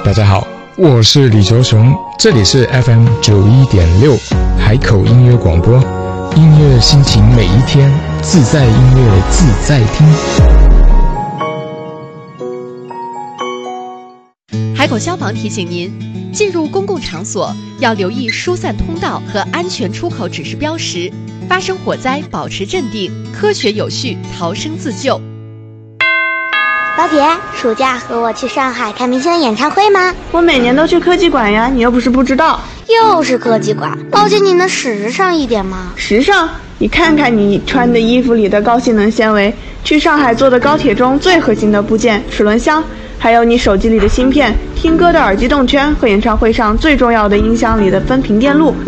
大家好，我是李卓雄，这里是 FM 91.6海口音乐广播，音乐心情每一天，自在音乐自在听。 海口消防提醒您，进入公共场所要留意疏散通道和安全出口指示标识，发生火灾保持镇定，科学有序逃生自救。 老铁，暑假和我去上海看明星的演唱会吗？ 我每年都去科技馆呀，你又不是不知道。 又是科技馆，老姐你能时尚一点吗？ 时尚？你看看你穿的衣服里的高性能纤维，去上海坐的高铁中最核心的部件齿轮箱，还有你手机里的芯片，听歌的耳机动圈和演唱会上最重要的音箱里的分频电路。